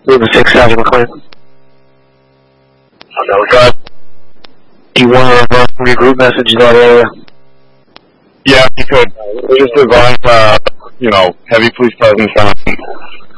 Moving 6 Sergeant McLean. Go. Do you want to run from your group message in that area? Yeah, you could. Just advise, heavy police presence on